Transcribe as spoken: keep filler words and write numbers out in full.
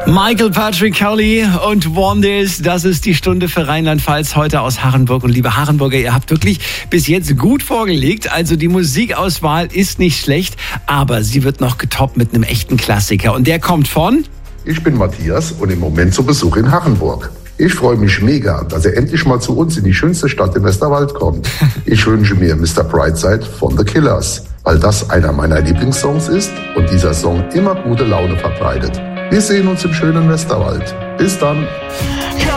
Michael Patrick Kelly und Wonders, das ist die Stunde für Rheinland-Pfalz heute aus Harenburg. Und liebe Harenburger, ihr habt wirklich bis jetzt gut vorgelegt. Also die Musikauswahl ist nicht schlecht, aber sie wird noch getoppt mit einem echten Klassiker. Und der kommt von... Ich bin Matthias und im Moment zu Besuch in Harenburg. Ich freue mich mega, dass er endlich mal zu uns in die schönste Stadt im Westerwald kommt. Ich wünsche mir Mister Brightside von The Killers, weil das einer meiner Lieblingssongs ist und dieser Song immer gute Laune verbreitet. Wir sehen uns im schönen Westerwald. Bis dann.